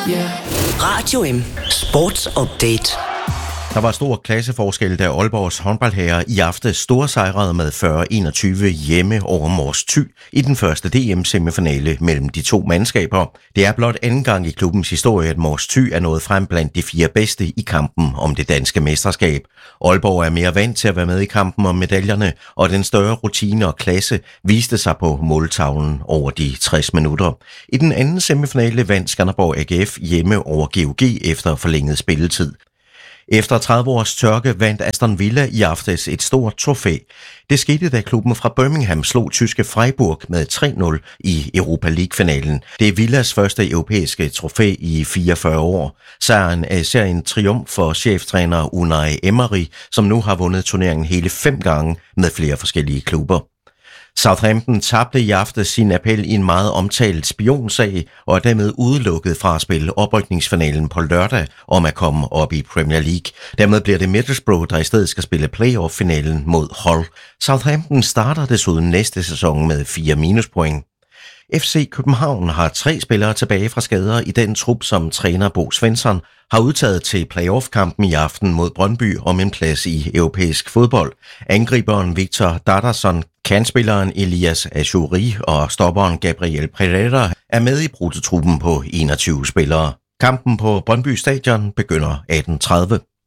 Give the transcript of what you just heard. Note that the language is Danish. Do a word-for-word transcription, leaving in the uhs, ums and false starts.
Yeah. Radio M. Sports Update. Der var stor klasseforskel, da Aalborgs håndboldherrer i aftes storsejrede med fyrre enogtyve hjemme over Mors Thy i den første D M-semifinale mellem de to mandskaber. Det er blot anden gang i klubbens historie, at Mors Thy er nået frem blandt de fire bedste i kampen om det danske mesterskab. Aalborg er mere vant til at være med i kampen om medaljerne, og den større rutine og klasse viste sig på måltavlen over de tres minutter. I den anden semifinale vandt Skanderborg A G F hjemme over G O G efter forlænget spilletid. Efter tredive års tørke vandt Aston Villa i aftes et stort trofæ. Det skete, da klubben fra Birmingham slog tyske Freiburg med tre nul i Europa League-finalen. Det er Villas første europæiske trofæ i fireogfyrre år. Sejren er især en triumf for cheftræner Unai Emery, som nu har vundet turneringen hele fem gange med flere forskellige klubber. Southampton tabte i aftes sin appel i en meget omtalt spionsag og er dermed udelukket fra at spille oprykningsfinalen på lørdag om at komme op i Premier League. Dermed bliver det Middlesbrough, der i stedet skal spille playoff-finalen mod Hull. Southampton starter desuden næste sæson med fire minuspoint. F C København har tre spillere tilbage fra skader i den trup, som træner Bo Svensson har udtaget til playoff-kampen i aften mod Brøndby om en plads i europæisk fodbold. Angriberen Victor Dardasson, kantspilleren Elias Achouri og stopperen Gabriel Pereira er med i bruttotruppen på enogtyve spillere. Kampen på Brøndby Stadion begynder atten tredive.